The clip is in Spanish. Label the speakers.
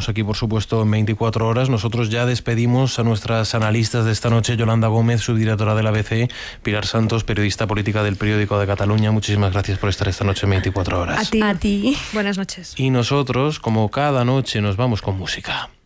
Speaker 1: seguiremos aquí, por supuesto, en 24 horas. Nosotros ya despedimos a nuestras analistas de esta noche, Yolanda Gómez, subdirectora del ABC, Pilar Santos, periodista política del Periódico de Cataluña. Muchísimas gracias por estar esta noche en 24 horas.
Speaker 2: A ti. Buenas noches.
Speaker 1: Y nosotros, como cada noche, nos vamos con música.